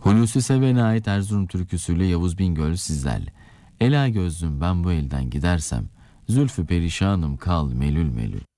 Hulusi Seven'e ait Erzurum türküsüyle Yavuz Bingöl sizlerle. Ela gözlüm ben bu elden gidersem, zülfü perişanım kal melül melül.